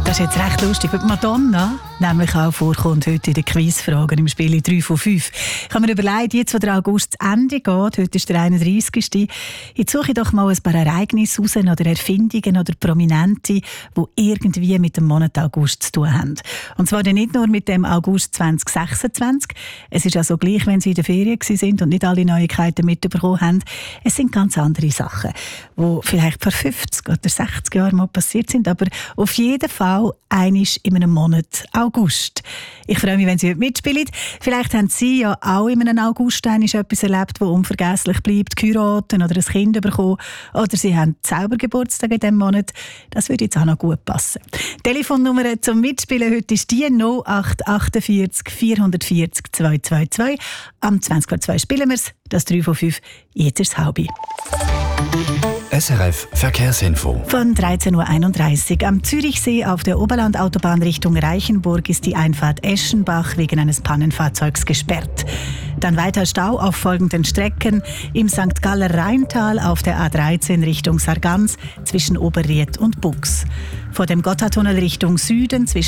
Das ist jetzt recht lustig, weil Madonna nämlich auch vorkommt heute in den Quizfragen im Spiel 3 von 5. Ich habe mir überlegt, jetzt, wo der August zu Ende geht, heute ist der 31. Jetzt suche ich doch mal ein paar Ereignisse raus oder Erfindungen oder Prominente, die irgendwie mit dem Monat August zu tun haben. Und zwar nicht nur mit dem August 2026. Es ist also gleich, wenn sie in der Ferien sind und nicht alle Neuigkeiten mitbekommen haben. Es sind ganz andere Sachen, die vielleicht vor 50 oder 60 Jahren mal passiert sind, aber auf jeden Fall einmal in einem Monat August. Ich freue mich, wenn Sie heute mitspielen. Vielleicht haben Sie ja auch in einem August etwas erlebt, das unvergesslich bleibt, geheiratet oder ein Kind bekommen. Oder Sie haben selber Geburtstag in diesem Monat. Das würde jetzt auch noch gut passen. Die Telefonnummer zum Mitspielen heute ist die 0848 440 222. Am 20.02 spielen wir es. Das 3 von 5. Jetzt ist es halb. SRF Verkehrsinfo. Von 13.31 Uhr. Am Zürichsee auf der Oberlandautobahn Richtung Reichenburg ist die Einfahrt Eschenbach wegen eines Pannenfahrzeugs gesperrt. Dann weiter Stau auf folgenden Strecken: im St. Galler Rheintal auf der A13 Richtung Sargans zwischen Oberried und Bux. Vor dem Gotthardtunnel Richtung Süden zwischen